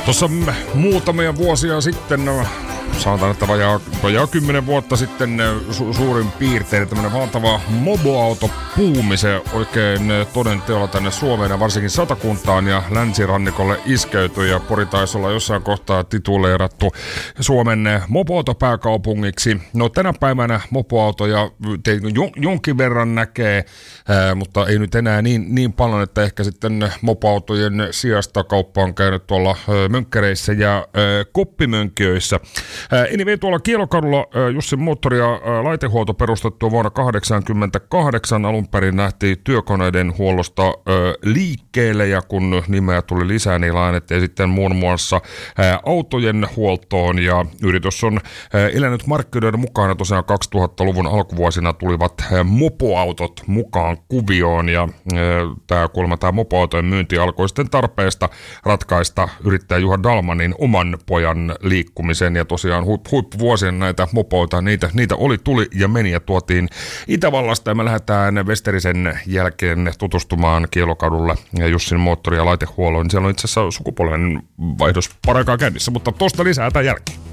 Tuossa muutamia vuosia sitten, sanotaan, että vajaa 10 vuotta sitten suurin piirtein tämmöinen valtava mopoautopuumi, se oikein toden teolla tänne Suomeen ja varsinkin Satakuntaan ja länsirannikolle iskeytyi, ja Pori taisi olla jossain kohtaa tituleerattu Suomen mopoautopääkaupungiksi. No tänä päivänä mopoautoja jonkin verran näkee, mutta ei nyt enää niin paljon, että ehkä sitten mopoautojen sijasta kauppa on käynyt tuolla mönkkäreissä ja koppimönkiöissä. Anyway, tuolla Kielokadulla Jussin moottori- ja laitehuolto perustettu vuonna 1988. Alun perin nähtiin työkoneiden huollosta liikkeelle, ja kun nimeä tuli lisää, niin lainettiin sitten muun muassa autojen huoltoon, ja yritys on elänyt markkinoiden mukana. Tosiaan 2000-luvun alkuvuosina tulivat mopoautot mukaan kuvioon, ja tämä mopoautojen myynti alkoi sitten tarpeesta ratkaista yrittäjä Juha Dalmanin oman pojan liikkumisen, ja tosiaan huippuvuosien näitä mopoita, niitä tuli ja meni, ja tuotiin Itävallasta, ja me lähdetään Westerisen jälkeen tutustumaan Kielokadulle ja Jussin moottori- ja laitehuolloon. Siellä on itse asiassa sukupolven vaihdos paraikaa käynnissä, mutta tuosta lisää tämän jälkeen.